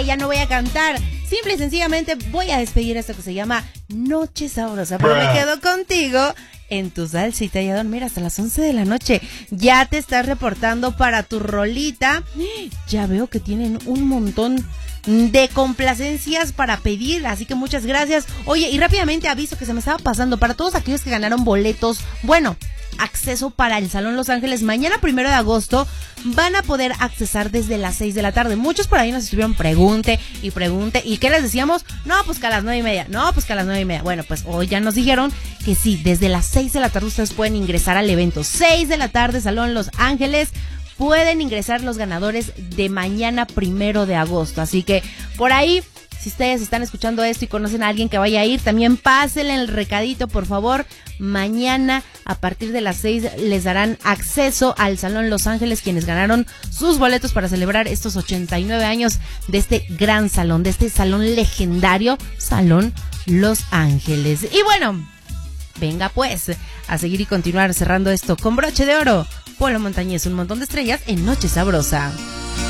ya no voy a cantar. Simple y sencillamente voy a despedir esto que se llama Noche Sabrosa. Pero me quedo contigo en tu salsita y a dormir hasta las 11 de la noche. Ya te estás reportando para tu rolita. Ya veo que tienen un montón de complacencias para pedir, así que muchas gracias. Oye, y rápidamente aviso que se me estaba pasando para todos aquellos que ganaron boletos, bueno, acceso para el Salón Los Ángeles mañana 1 de agosto, van a poder accesar desde las 6 de la tarde. Muchos por ahí nos estuvieron pregunte, ¿y qué les decíamos? No, pues que a las 9:30, Bueno, pues hoy ya nos dijeron que sí, desde las 6 de la tarde ustedes pueden ingresar al evento. 6 de la tarde, Salón Los Ángeles. Pueden ingresar los ganadores de mañana 1 de agosto. Así que por ahí, si ustedes están escuchando esto y conocen a alguien que vaya a ir, también pásenle el recadito, por favor. Mañana, a partir de las 6, les darán acceso al Salón Los Ángeles, quienes ganaron sus boletos para celebrar estos 89 años de este gran salón, de este salón legendario, Salón Los Ángeles. Y bueno, venga pues, a seguir y continuar cerrando esto con broche de oro. Polo Montañez, un montón de estrellas en Noche Sabrosa.